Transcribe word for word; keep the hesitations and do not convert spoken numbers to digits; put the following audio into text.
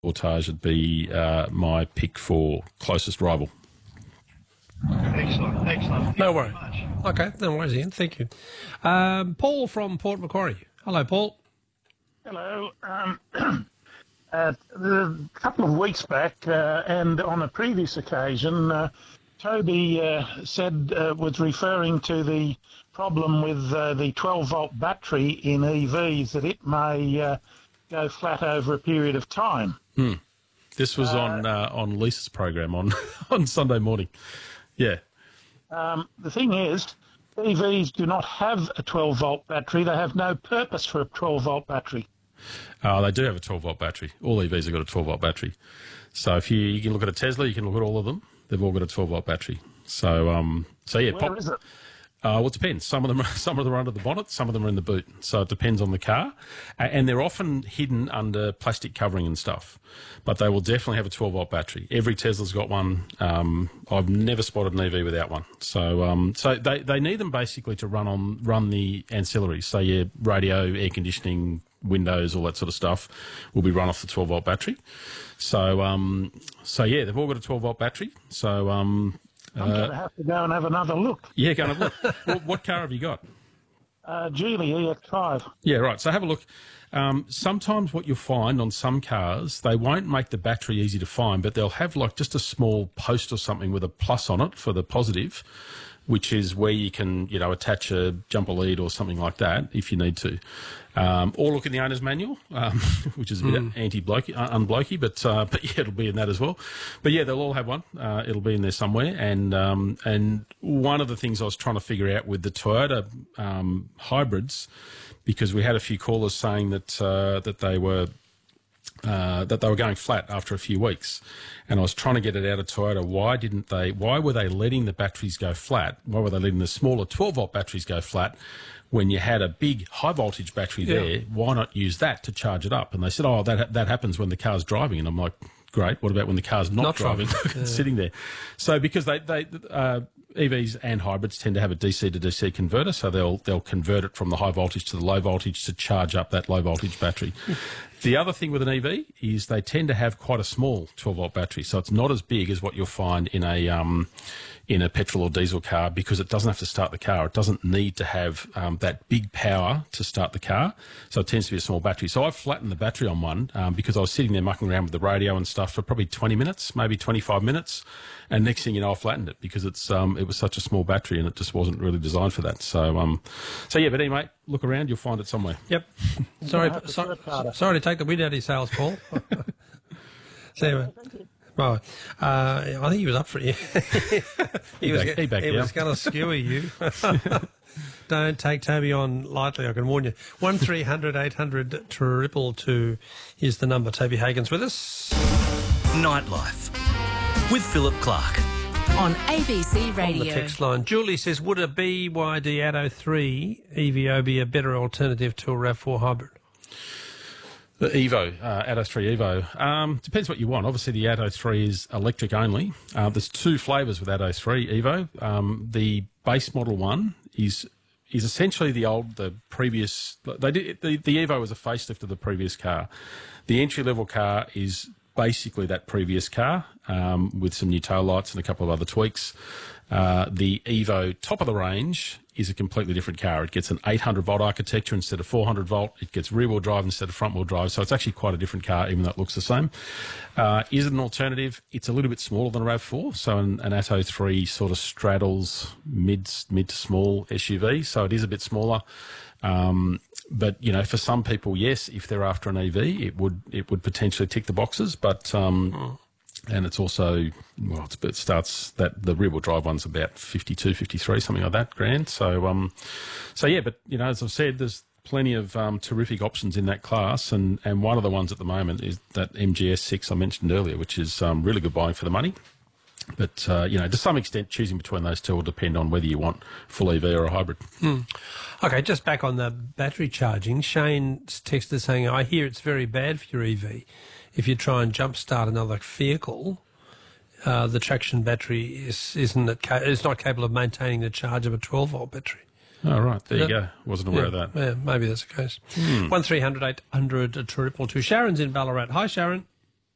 Sportage would be uh, my pick for closest rival. Excellent, excellent. No worries. Okay, no worries, Ian. Thank you. Um, Paul from Port Macquarie. Hello, Paul. Hello. Um, uh, a couple of weeks back, uh, and on a previous occasion, uh, Toby uh, said uh, was referring to the problem with uh, the twelve volt battery in E Vs, that it may uh, go flat over a period of time. Hmm. This was uh, on uh, on Lisa's program on on Sunday morning. Yeah. Um, the thing is, E Vs do not have a twelve volt battery. They have no purpose for a twelve volt battery. Oh, they do have a twelve volt battery. All E Vs have got a twelve volt battery. So if you, you can look at a Tesla, you can look at all of them. They've all got a twelve volt battery. So um, so yeah. Where pop, is it? Uh, well, it depends. Some of them, some of them are under the bonnet, some of them are in the boot. So it depends on the car, uh, and they're often hidden under plastic covering and stuff. But they will definitely have a twelve volt battery. Every Tesla's got one. Um, I've never spotted an E V without one. So, um, so they, they need them basically to run on run the ancillaries. So your radio, air conditioning, windows, all that sort of stuff will be run off the twelve volt battery. So, um, so yeah, they've all got a twelve volt battery. So. Um, I'm uh, going to have to go and have another look. Yeah, go and have a look. Well, what car have you got? Uh, Geely E X five. Yeah, right. So have a look. Um, sometimes what you'll find on some cars, they won't make the battery easy to find, but they'll have like just a small post or something with a plus on it for the positive, which is where you can, you know, attach a jumper lead or something like that if you need to. Um, or look in the owner's manual, um, which is a bit mm. anti-blokey, uh, unblokey, but uh, but yeah, it'll be in that as well. But yeah, they'll all have one. Uh, it'll be in there somewhere. And um, and one of the things I was trying to figure out with the Toyota um, hybrids, because we had a few callers saying that uh, that they were uh, that they were going flat after a few weeks, and I was trying to get it out of Toyota. Why didn't they? Why were they letting the batteries go flat? Why were they letting the smaller twelve volt batteries go flat? When you had a big high voltage battery yeah. there, why not use that to charge it up? And they said, oh, that that happens when the car's driving. And I'm like, great. What about when the car's not, not driving, yeah. sitting there? So because they, they uh, E Vs and hybrids tend to have a D C to D C converter, so they'll they'll convert it from the high voltage to the low voltage to charge up that low voltage battery. The other thing with an E V is they tend to have quite a small twelve volt battery, so it's not as big as what you'll find in a um, in a petrol or diesel car, because it doesn't have to start the car. It doesn't need to have um, that big power to start the car, so it tends to be a small battery. So I've flattened the battery on one um, because I was sitting there mucking around with the radio and stuff for probably twenty minutes, maybe twenty-five minutes, and next thing you know, I flattened it because it's um, it was such a small battery and it just wasn't really designed for that. So um, so yeah, but anyway, look around, you'll find it somewhere. Yep. Sorry, so, sorry to take the wind out of your sails, Paul. See you. Right. Uh, I think he was up for it. he, he, was, back, he, back he was going to skewer you. Don't take Toby on lightly, I can warn you. one three hundred eight hundred triple two is the number. Toby Hagen's with us. Nightlife with Philip Clark on A B C Radio. On the text line, Julie says, would a B Y D Atto three E V O be a better alternative to a RAV four hybrid? The Evo, uh, Atto three Evo. Um, depends what you want. Obviously, the Atto three is electric only. Uh, there's two flavours with Atto three Evo. Um, the base model one is is essentially the old, the previous. They did the, the Evo was a facelift of the previous car. The entry level car is basically that previous car um, with some new tail lights and a couple of other tweaks. Uh, the Evo top of the range is a completely different car. It gets an eight hundred volt architecture instead of four hundred volt. It gets rear wheel drive instead of front wheel drive. So it's actually quite a different car, even though it looks the same. Uh, is it an alternative? It's a little bit smaller than a RAV four. So an, an Atto three sort of straddles mid, mid to small S U V. So it is a bit smaller. Um, but, you know, for some people, yes, if they're after an E V, it would, it would potentially tick the boxes. But, um, oh. And it's also, well, it's, it starts that the rear wheel drive one's about fifty-two, fifty-three, something like that grand. So, um, so yeah, but, you know, as I've said, there's plenty of um, terrific options in that class. And, and one of the ones at the moment is that M G S six I mentioned earlier, which is um, really good buying for the money. But, uh, you know, to some extent, choosing between those two will depend on whether you want full E V or a hybrid. Hmm. Okay, just back on the battery charging, Shane's texted saying, I hear it's very bad for your E V. If you try and jump-start another vehicle, uh, the traction battery is, isn't it ca- is not capable of maintaining the charge of a twelve volt battery. Oh, right. There yeah. you go. Wasn't aware yeah, of that. Yeah, maybe that's the case. Hmm. one three hundred eight hundred triple two. Sharon's in Ballarat. Hi, Sharon.